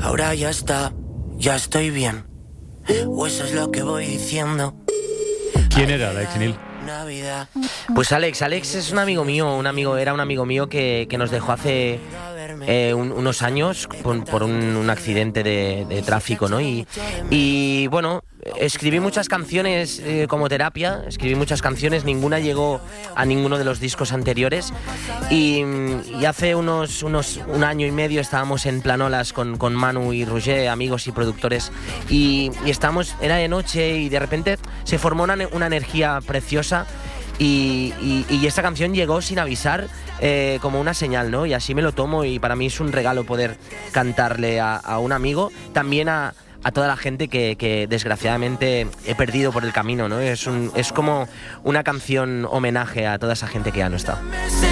Ahora ya está, ya estoy bien. O eso es lo que voy diciendo. ¿Quién era Alex Neil? Navidad. Pues Alex es un amigo mío, era un amigo mío que nos dejó hace unos años por un accidente de tráfico, ¿no? Y bueno, escribí muchas canciones como terapia, escribí muchas canciones, ninguna llegó a ninguno de los discos anteriores y hace un año y medio estábamos en Planolas con Manu y Roger, amigos y productores, y era de noche y de repente se formó una energía preciosa y esta canción llegó sin avisar, como una señal, ¿no? Y así me lo tomo y para mí es un regalo poder cantarle a un amigo, también a toda la gente que desgraciadamente he perdido por el camino, ¿no? Es como una canción homenaje a toda esa gente que ya no está.